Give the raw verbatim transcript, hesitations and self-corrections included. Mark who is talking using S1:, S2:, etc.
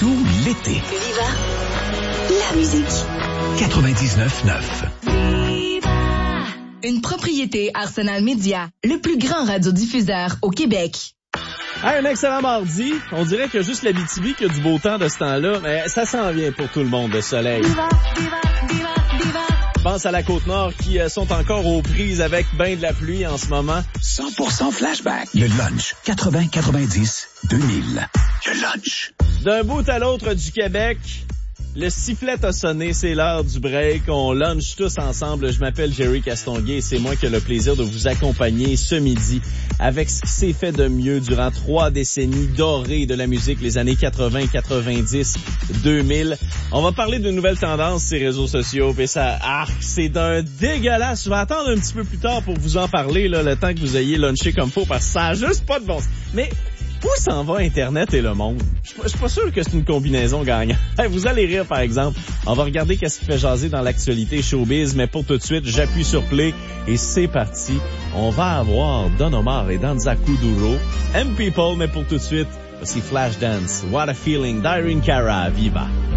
S1: tout l'été.
S2: Viva la musique.
S1: quatre-vingt-dix-neuf neuf.
S3: Une propriété Arsenal Média, le plus grand radiodiffuseur au Québec.
S4: Hey, un excellent mardi. On dirait qu'il y a juste l'Abitibi qui a du beau temps de ce temps-là, mais ça s'en vient pour tout le monde, le soleil.
S3: Viva, viva, viva, viva.
S4: Pense à la Côte-Nord qui euh, sont encore aux prises avec ben de la pluie en ce moment.
S1: cent pour cent flashback. Le lunch. quatre-vingts quatre-vingt-dix deux mille. Le lunch.
S4: D'un bout à l'autre du Québec, le sifflet a sonné, c'est l'heure du break. On lunch tous ensemble. Je m'appelle Jerry Castonguay et c'est moi qui ai le plaisir de vous accompagner ce midi avec ce qui s'est fait de mieux durant trois décennies dorées de la musique, les années quatre-vingts, quatre-vingt-dix, deux mille. On va parler de nouvelles tendances sur les réseaux sociaux. Et ça, ah, c'est d'un dégueulasse. Je vais attendre un petit peu plus tard pour vous en parler, là, le temps que vous ayez lunché comme faut, parce que ça a juste pas de bon sens. Mais où s'en va Internet et le monde? Je suis pas sûr que c'est une combinaison gagnante. Vous allez rire, par exemple. On va regarder qu'est-ce qui fait jaser dans l'actualité showbiz, mais pour tout de suite, j'appuie sur play et c'est parti. On va avoir Don Omar et Danza Kuduro, M People, mais pour tout de suite, voici Flashdance, What a Feeling, d'Irene Cara, Viva.